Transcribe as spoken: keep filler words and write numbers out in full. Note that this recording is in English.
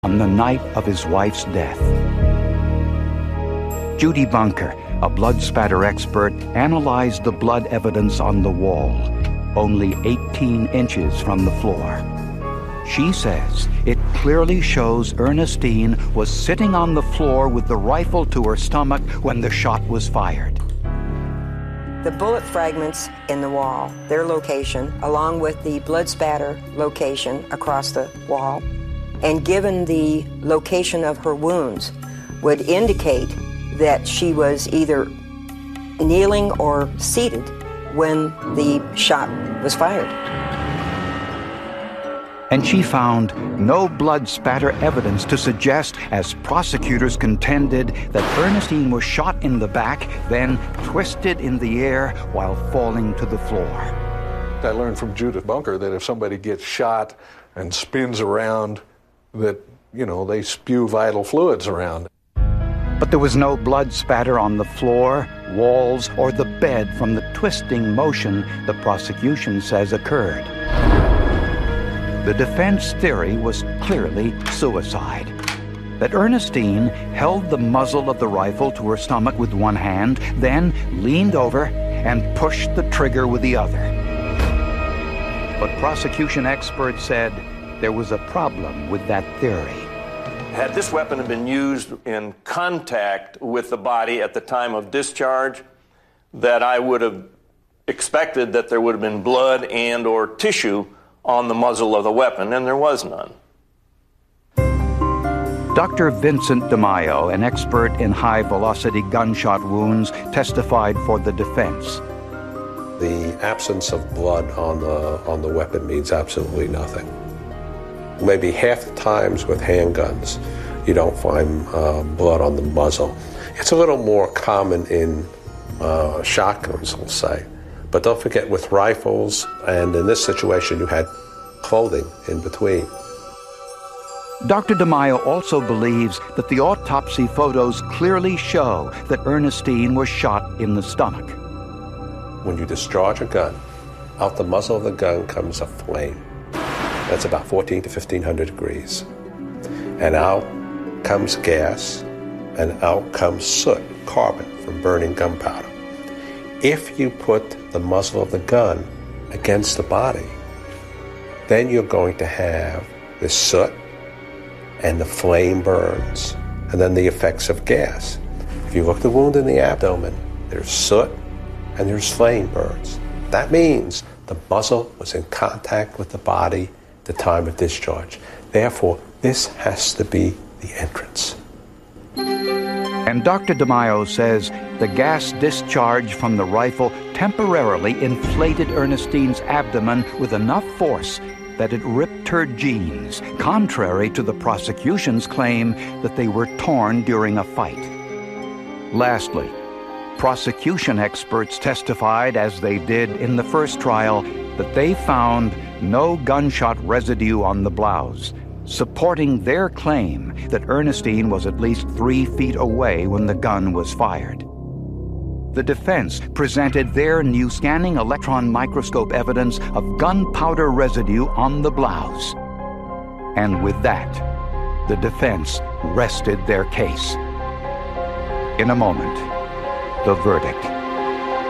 on the night of his wife's death. Judy Bunker, a blood spatter expert, analyzed the blood evidence on the wall, only eighteen inches from the floor. She says it clearly shows Ernestine was sitting on the floor with the rifle to her stomach when the shot was fired. The bullet fragments in the wall, their location, along with the blood spatter location across the wall, and given the location of her wounds, would indicate that she was either kneeling or seated when the shot was fired. And she found no blood spatter evidence to suggest, as prosecutors contended, that Ernestine was shot in the back, then twisted in the air while falling to the floor. I learned from Judith Bunker that if somebody gets shot and spins around, that, you know, they spew vital fluids around. But there was no blood spatter on the floor, walls, or the bed from the twisting motion the prosecution says occurred. The defense theory was clearly suicide. That Ernestine held the muzzle of the rifle to her stomach with one hand, then leaned over and pushed the trigger with the other. But prosecution experts said there was a problem with that theory. Had this weapon been used in contact with the body at the time of discharge, that I would have expected that there would have been blood and or tissue on the muzzle of the weapon, and there was none. Doctor Vincent DeMaio, an expert in high-velocity gunshot wounds, testified for the defense. The absence of blood on the, on the weapon means absolutely nothing. Maybe half the times with handguns, you don't find uh, blood on the muzzle. It's a little more common in uh, shotguns, we'll say. But don't forget, with rifles, and in this situation, you had clothing in between. Doctor DeMaio also believes that the autopsy photos clearly show that Ernestine was shot in the stomach. When you discharge a gun, out the muzzle of the gun comes a flame. That's about fourteen to fifteen hundred degrees. And out comes gas, and out comes soot, carbon, from burning gunpowder. If you put the muzzle of the gun against the body, then you're going to have this soot and the flame burns, and then the effects of gas. If you look at the wound in the abdomen, there's soot and there's flame burns. That means the muzzle was in contact with the body at the time of discharge. Therefore, this has to be the entrance. And Doctor DeMaio says the gas discharge from the rifle temporarily inflated Ernestine's abdomen with enough force that it ripped her jeans, contrary to the prosecution's claim that they were torn during a fight. Lastly, prosecution experts testified, as they did in the first trial, that they found no gunshot residue on the blouse, supporting their claim that Ernestine was at least three feet away when the gun was fired. The defense presented their new scanning electron microscope evidence of gunpowder residue on the blouse. And with that, the defense rested their case. In a moment, the verdict.